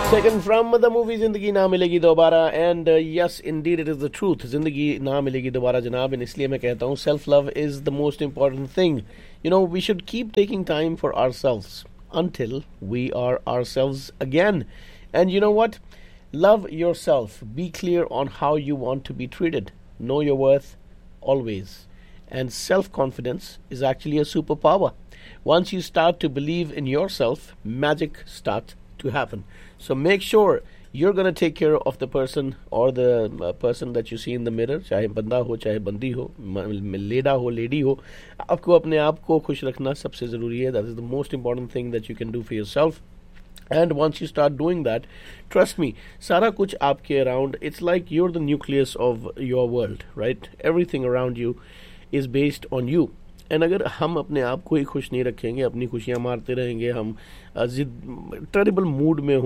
Taken from the movie Zindagi Na Milegi Dobara, and yes, indeed it is the truth. Zindagi Na Milegi Dobara, Janab, and इसलिए मैं कहता हूँ self-love is the most important thing. You know, we should keep taking time for ourselves until we are ourselves again. And you know what? Love yourself. Be clear on how you want to be treated. Know your worth always. And self-confidence is actually a superpower. Once you start to believe in yourself, magic starts to happen. So make sure you're going to take care of the person or the person that you see in the mirror, चाहे बंदा हो चाहे बंदी हो, लेडा हो lady हो, आपको अपने आप को खुश रखना सबसे ज़रूरी है. That is the most important thing that you can do for yourself. And once you start doing that, trust me, सारा कुछ आपके around, it's like you're the nucleus of your world, right? Everything around you is based on you. And अगर हम अपने आप को ही खुश नहीं रखेंगे, अपनी खुशियाँ मारते रहेंगे, हम टेरिबल मूड में